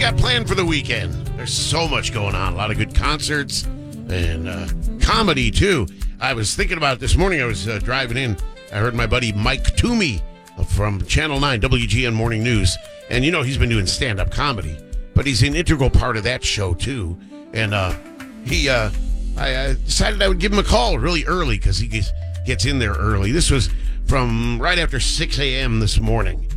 got planned for the weekend? There's so much going on. A lot of good concerts and comedy, too. I was thinking about it this morning. I was driving in. I heard my buddy Mike Toomey from Channel 9 WGN Morning News. And, you know, he's been doing stand-up comedy. But he's an integral part of that show, too. And I decided I would give him a call really early because he gets in there early. This was from right after 6 a.m. this morning.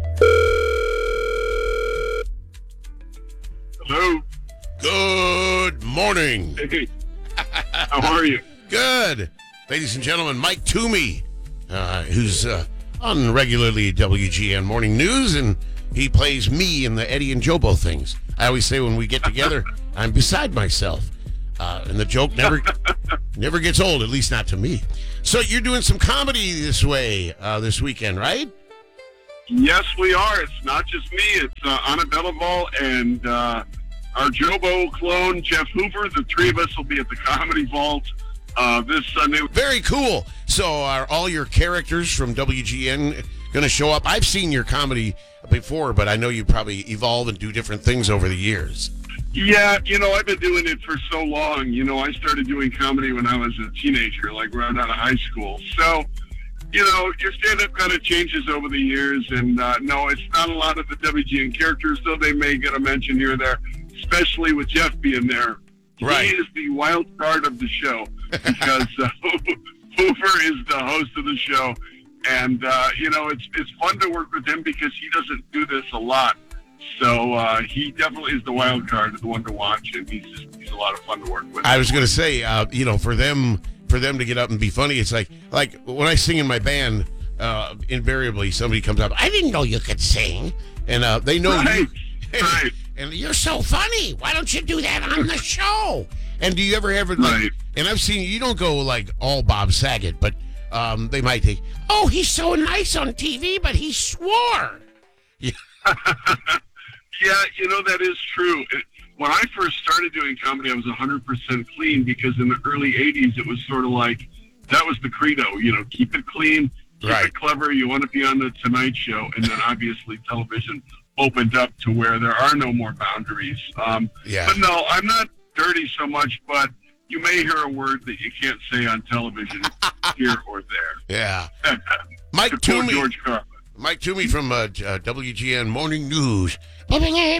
Hello. Good morning. Hey. How are you? Good. Ladies and gentlemen, Mike Toomey, who's on regularly WGN Morning News, and he plays me in the Eddie and Jobo things. I always say when we get together, I'm beside myself. And the joke never gets old, at least not to me. So you're doing some comedy this weekend, right? Yes, we are. It's not just me. It's Anna Delaval and our Jobo clone, Jeff Hoover. The three of us will be at the Comedy Vault this Sunday. Very cool. So are all your characters from WGN going to show up? I've seen your comedy before, but I know you probably evolve and do different things over the years. Yeah, I've been doing it for so long. I started doing comedy when I was a teenager, like right out of high school. So, your stand-up kind of changes over the years. And no, it's not a lot of the WGN characters, though they may get a mention here or there, especially with Jeff being there. Right. He is the wild card of the show because Hoover is the host of the show. And, it's fun to work with him because he doesn't do this a lot. So he definitely is the wild card, the one to watch, and he's a lot of fun to work with. I was going to say, for them to get up and be funny, it's like when I sing in my band, invariably somebody comes up, I didn't know you could sing, and they know right, you, right. and you're so funny. Why don't you do that on the show? And do you ever have it? Right. And I've seen you don't go like all Bob Saget, but they might think, oh, he's so nice on TV, but he swore. Yeah. Yeah, that is true. When I first started doing comedy, I was 100% clean because in the early 80s, it was sort of like, that was the credo, keep it clean, keep right. it clever, you want to be on the Tonight Show. And then obviously television opened up to where there are no more boundaries. Yeah. But no, I'm not dirty so much, but you may hear a word that you can't say on television here or there. Yeah. Mike Toomey. George Carlin. Mike Toomey from WGN Morning News. I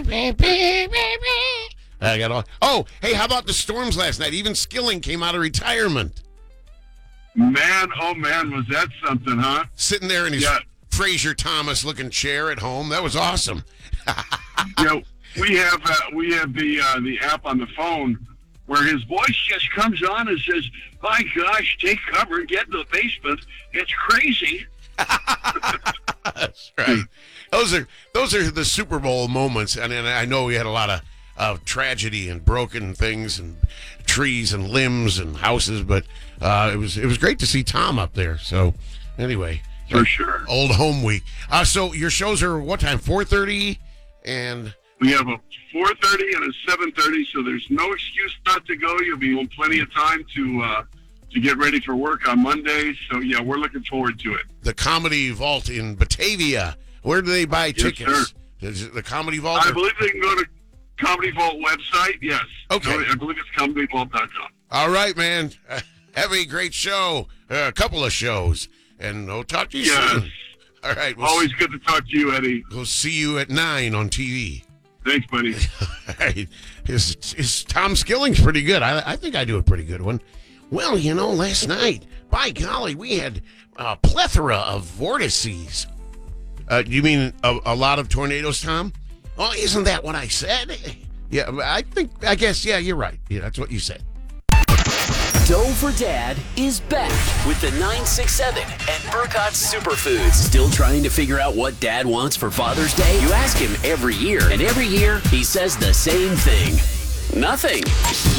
got all. Oh, hey, how about the storms last night? Even Skilling came out of retirement. Man, oh man, was that something, huh? Sitting there in his Fraser Thomas looking chair at home. That was awesome. We have the app on the phone where his voice just comes on and says, "My gosh, take cover, get in the basement. It's crazy." That's right. Those are the Super Bowl moments, and I know we had a lot of tragedy and broken things and trees and limbs and houses, but it was great to see Tom up there. So anyway, for sure, old home week. So your shows are what time? 4:30, and we have a 4:30 and a 7:30. So there's no excuse not to go. You'll be on plenty of time to get ready for work on Monday. So, yeah, we're looking forward to it. The Comedy Vault in Batavia. Where do they buy tickets? Sir. Is it the Comedy Vault? I believe they can go to Comedy Vault website, yes. Okay. No, I believe it's comedyvault.com. All right, man. Have a great show. A couple of shows. And we'll talk to you soon. All right. Always good to talk to you, Eddie. We'll see you at 9 on TV. Thanks, buddy. All right. His Tom Skilling's pretty good. I think I do a pretty good one. Well, last night, by golly, we had a plethora of vortices. You mean a lot of tornadoes, Tom? Well, isn't that what I said? Yeah, I guess, you're right. Yeah, that's what you said. Doe for Dad is back with the 967 and Burkott Superfoods. Still trying to figure out what Dad wants for Father's Day? You ask him every year, and every year he says the same thing. Nothing.